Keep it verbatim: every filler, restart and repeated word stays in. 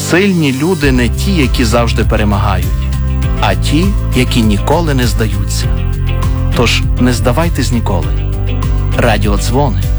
Сильні люди не ті, які завжди перемагають, а ті, які ніколи не здаються. Тож не здавайтесь ніколи. Радіодзвони.